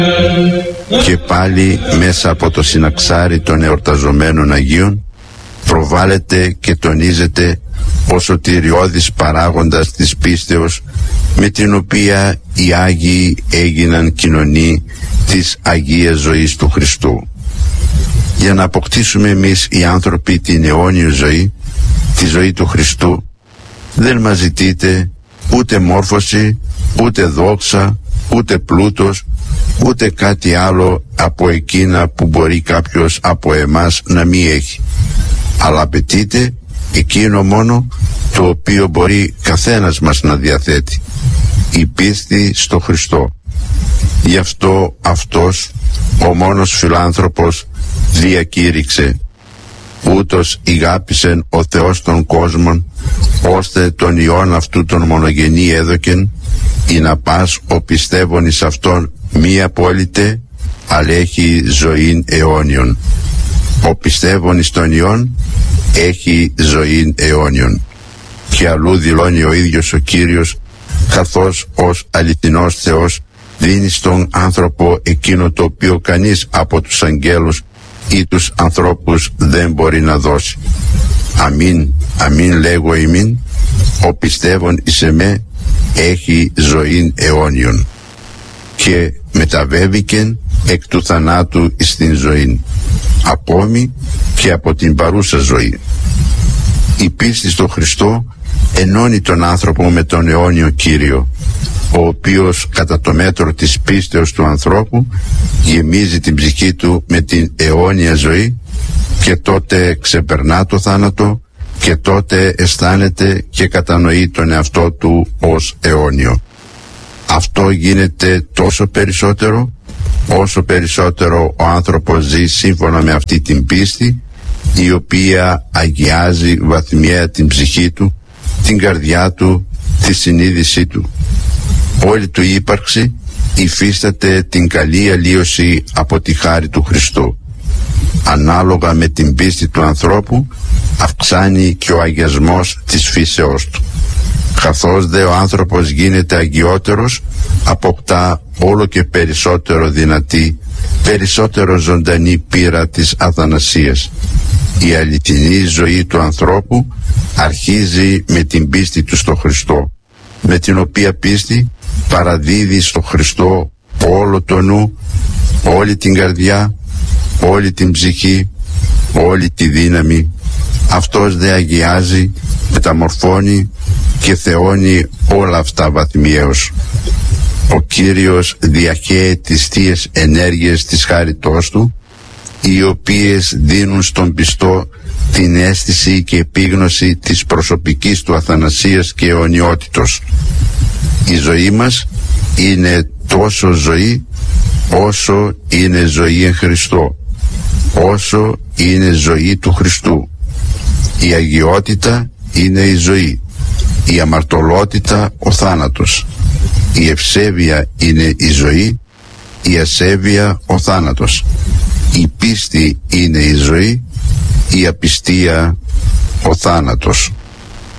Και πάλι μέσα από το συναξάρι των εορταζομένων Αγίων προβάλλεται και τονίζεται ο σωτηριώδης παράγοντας της πίστεως με την οποία οι Άγιοι έγιναν κοινωνοί της Αγίας Ζωής του Χριστού. Για να αποκτήσουμε εμείς οι άνθρωποι την αιώνια ζωή, τη ζωή του Χριστού, δεν μας ζητείται ούτε μόρφωση, ούτε δόξα, ούτε πλούτος, ούτε κάτι άλλο από εκείνα που μπορεί κάποιος από εμάς να μην έχει, αλλά απαιτείται εκείνο μόνο το οποίο μπορεί καθένας μας να διαθέτει: η πίστη στο Χριστό. Γι' αυτό αυτός ο μόνος φιλάνθρωπος διακήρυξε: ούτως ηγάπησεν ο Θεός των κόσμων, ώστε τον Υιόν αυτού τον μονογενή έδωκεν, ή να πας ο πιστεύων εις αυτόν μη απόλυτε, αλλά έχει ζωήν αιώνιον. Ο πιστεύων εις τον Υιόν έχει ζωήν αιώνιον. Και αλλού δηλώνει ο ίδιος ο Κύριος, καθώς ως αληθινός Θεός δίνει στον άνθρωπο εκείνο το οποίο κανείς από τους αγγέλους ή τους ανθρώπους δεν μπορεί να δώσει. Αμήν, αμήν λέγω ημίν, ο πιστεύων εις εμέ έχει ζωήν αιώνιον. Και μεταβέβηκεν εκ του θανάτου εις την ζωήν, ακόμη και από την παρούσα ζωή. Η πίστη στο Χριστό ενώνει τον άνθρωπο με τον αιώνιο Κύριο, ο οποίος κατά το μέτρο της πίστεως του ανθρώπου γεμίζει την ψυχή του με την αιώνια ζωή, και τότε ξεπερνά το θάνατο, και τότε αισθάνεται και κατανοεί τον εαυτό του ως αιώνιο. Αυτό γίνεται τόσο περισσότερο όσο περισσότερο ο άνθρωπος ζει σύμφωνα με αυτή την πίστη, η οποία αγιάζει βαθμιαία την ψυχή του, την καρδιά του, τη συνείδησή του. Όλη του η ύπαρξη υφίσταται την καλή αλλίωση από τη χάρη του Χριστού. Ανάλογα με την πίστη του ανθρώπου αυξάνει και ο αγιασμός της φύσεώς του. Καθώς δε ο άνθρωπος γίνεται αγιότερος, αποκτά όλο και περισσότερο δυνατή, περισσότερο ζωντανή πείρα της αθανασίας. Η αληθινή ζωή του ανθρώπου αρχίζει με την πίστη του στο Χριστό, με την οποία πίστη παραδίδει στο Χριστό όλο το νου, όλη την καρδιά, όλη την ψυχή, όλη τη δύναμη. Αυτός δε αγιάζει, μεταμορφώνει και θεώνει όλα αυτά βαθμιαίως. Ο Κύριος διαχέει τις θείες ενέργειες της χάριτός του, οι οποίες δίνουν στον πιστό την αίσθηση και επίγνωση της προσωπικής του αθανασίας και αιωνιότητος. Η ζωή μας είναι τόσο ζωή όσο είναι ζωή εν Χριστώ, όσο είναι ζωή του Χριστού. Η αγιότητα είναι η ζωή, η αμαρτωλότητα ο θάνατος, η ευσέβεια είναι η ζωή, η ασέβεια ο θάνατος, η πίστη είναι η ζωή, η απιστία ο θάνατος.